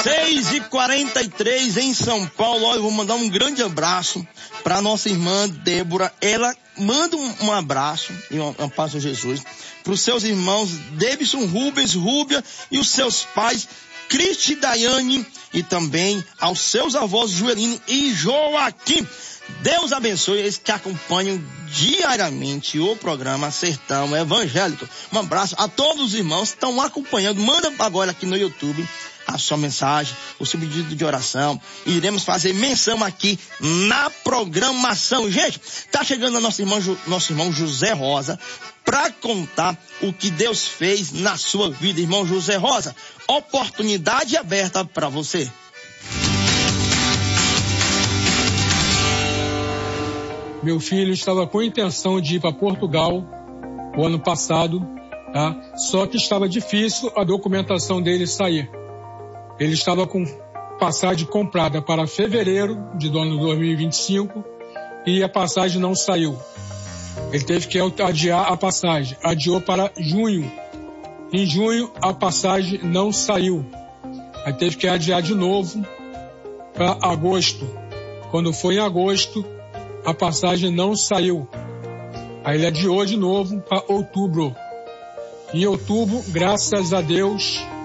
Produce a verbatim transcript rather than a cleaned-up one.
seis e quarenta e três em São Paulo. Olha, eu vou mandar um grande abraço para nossa irmã Débora. Ela manda um, um abraço e uma, uma paz a Jesus para os seus irmãos Davidson, Rubens, Rúbia e os seus pais Cristi e Daiane, e também aos seus avós Joelino e Joaquim. Deus abençoe eles que acompanham diariamente o programa Sertão Evangélico. Um abraço a todos os irmãos que estão acompanhando. Manda agora aqui no YouTube a sua mensagem, o seu pedido de oração. Iremos fazer menção aqui na programação. Gente, tá chegando a nosso irmão, nosso irmão José Rosa para contar o que Deus fez na sua vida. Irmão José Rosa, oportunidade aberta para você. Meu filho estava com a intenção de ir para Portugal o ano passado, tá? Só que estava difícil a documentação dele sair. Ele estava com passagem comprada para fevereiro de dois mil e vinte e cinco e a passagem não saiu. Ele teve que adiar a passagem, adiou para junho. Em junho a passagem não saiu. Aí teve que adiar de novo para agosto. Quando foi em agosto, a passagem não saiu. Aí ele adiou de novo para outubro. Em outubro, graças a Deus,